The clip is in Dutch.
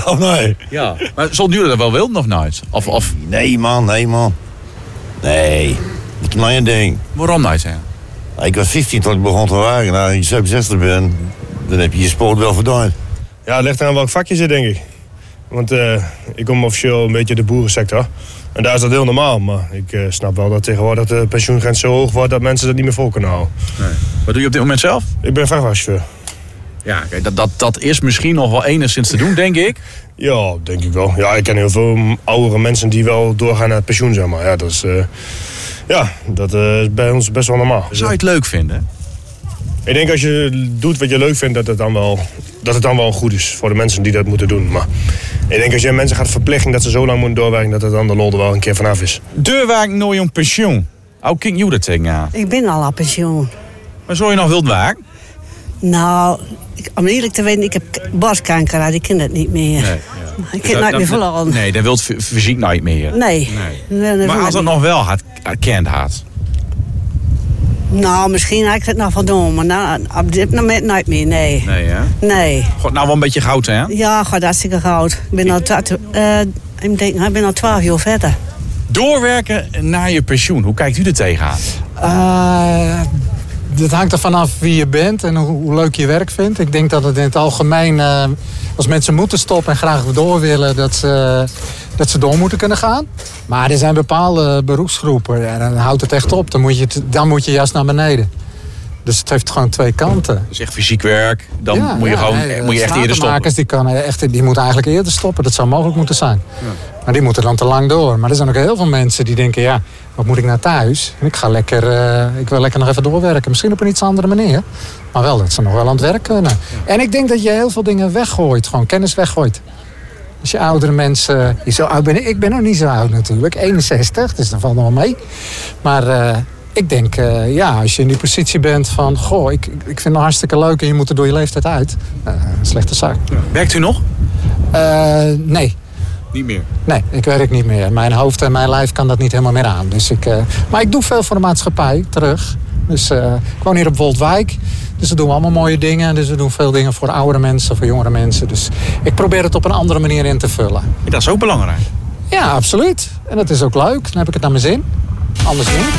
Oh nee. Ja. Maar zouden jullie dat wel willen of nooit? Of... Nee man. Nee, dat is maar een ding. Waarom nooit, hè? Ik was 15 toen ik begon te werken. Nou, als je 67 bent, dan heb je je sport wel verdaan. Ja, het ligt aan welk vak je zit, denk ik. Want ik kom officieel een beetje de boerensector. En daar is dat heel normaal. Maar ik snap wel dat tegenwoordig de pensioengrens zo hoog wordt dat mensen dat niet meer vol kunnen houden. Nee. Wat doe je op dit moment zelf? Ik ben vrachtwagenchauffeur. Ja, kijk, dat is misschien nog wel enigszins te doen, denk ik. Ja, denk ik wel. Ja, ik ken heel veel oudere mensen die wel doorgaan naar het pensioen, zeg maar. Ja, dat is, dat is bij ons best wel normaal. Zou je het leuk vinden? Ik denk als je doet wat je leuk vindt, dat het dan wel goed is voor de mensen die dat moeten doen. Maar ik denk als je mensen gaat verplichten dat ze zo lang moeten doorwerken, dat het dan de lol er wel een keer vanaf is. Deurwerk nooit om pensioen. Hoe kijk je dat tegen aan? Ik ben al op pensioen. Maar zou je nog wilt werken? Nou, om eerlijk te weten, ik heb borstkanker, ik ken het niet meer. Nee, Ik ken het nooit meer verloren. Nee, dat wilt fysiek nooit meer. Nee. Maar als het nog wel herkend had? Nou, misschien had ik het nog wel doen, maar nou, op dit moment nooit meer, nee. Nee, hè? Nee. God, nou wel een beetje goud, hè? Ja, god, hartstikke goud. Ik ben al 12 jaar verder. Doorwerken naar je pensioen, hoe kijkt u er tegenaan? Dat hangt er vanaf wie je bent en hoe leuk je werk vindt. Ik denk dat het in het algemeen, als mensen moeten stoppen en graag door willen, dat ze door moeten kunnen gaan. Maar er zijn bepaalde beroepsgroepen, ja, dan houdt het echt op. Dan moet je juist naar beneden. Dus het heeft gewoon twee kanten. Dus echt fysiek werk, dan moet je echt eerder stoppen. Die moeten eigenlijk eerder stoppen. Dat zou mogelijk moeten zijn. Ja. Maar die moeten dan te lang door. Maar er zijn ook heel veel mensen die denken, ja, wat moet ik naar thuis? En ik wil lekker nog even doorwerken. Misschien op een iets andere manier. Maar wel dat ze nog wel aan het werk kunnen. Ja. En ik denk dat je heel veel dingen weggooit. Gewoon kennis weggooit. Als je oudere mensen... Zo oud ben ik ben nog niet zo oud natuurlijk. 61, dus dat valt nog wel mee. Maar... ik denk, als je in die positie bent van... Goh, ik vind het hartstikke leuk en je moet er door je leeftijd uit. Slechte zaak. Ja. Werkt u nog? Nee. Niet meer? Nee, ik werk niet meer. Mijn hoofd en mijn lijf kan dat niet helemaal meer aan. Dus maar ik doe veel voor de maatschappij terug. Dus ik woon hier op Woldwijk. Dus we doen allemaal mooie dingen. Dus we doen veel dingen voor oudere mensen, voor jongere mensen. Dus ik probeer het op een andere manier in te vullen. Dat is ook belangrijk. Ja, absoluut. En dat is ook leuk. Dan heb ik het naar mijn zin. Anders niet.